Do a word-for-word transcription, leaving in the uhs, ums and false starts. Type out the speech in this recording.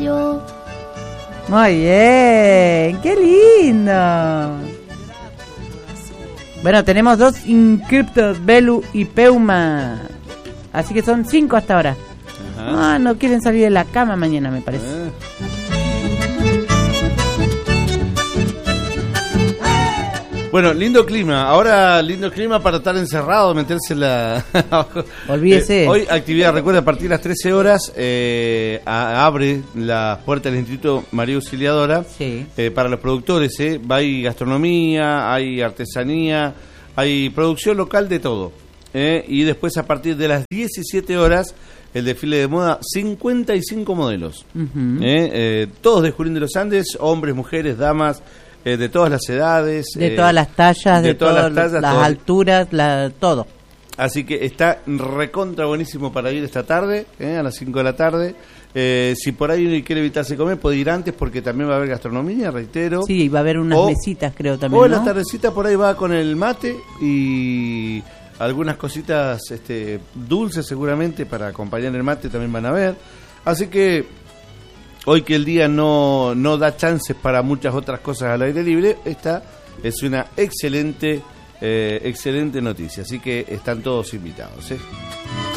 Mario. Muy bien, qué lindo. Bueno, tenemos dos inscriptos, Belu y Peuma. Así que son cinco hasta ahora. Ajá. Ah, no quieren salir de la cama mañana, me parece. Eh. Bueno, lindo clima. Ahora lindo clima para estar encerrado, meterse en la... Olvídese. Eh, hoy actividad, recuerda, a partir de las trece horas eh, a, abre las puertas del Instituto María Auxiliadora. Sí. eh, para los productores. Eh. Hay gastronomía, hay artesanía, hay producción local de todo. Eh. Y después a partir de las diecisiete horas el desfile de moda, cincuenta y cinco modelos. Uh-huh. eh. Eh, todos de Junín de los Andes, hombres, mujeres, damas... Eh, de todas las edades, de eh, todas las tallas, de, de todas, todas las, tallas, las todo. alturas, la, todo. Así que está recontra buenísimo para ir esta tarde, eh, a las cinco de la tarde. Eh, si por ahí quiere evitarse comer, puede ir antes porque también va a haber gastronomía, reitero. Sí, va a haber unas o, mesitas, creo también. O en ¿no? la tardecita por ahí va con el mate y algunas cositas este, dulces seguramente para acompañar el mate también van a haber. Así que hoy que el día no, no da chances para muchas otras cosas al aire libre, esta es una excelente, eh, excelente noticia. Así que están todos invitados, ¿eh?